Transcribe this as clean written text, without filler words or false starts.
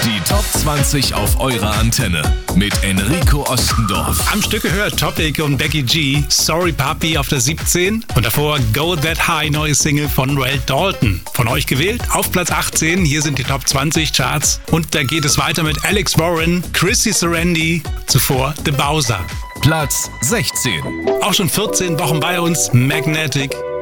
Die Top 20 auf eurer Antenne mit Enrico Ostendorf. Am Stück gehört Topic und Becky G, Sorry Papi auf der 17 und davor Go That High, neue Single von Rel Dalton. Von euch gewählt auf Platz 18, hier sind die Top 20 Charts und da geht es weiter mit Alex Warren, Chrissy Serendi, zuvor The Bowser. Platz 16. Auch schon 14 Wochen bei uns, Magnetic.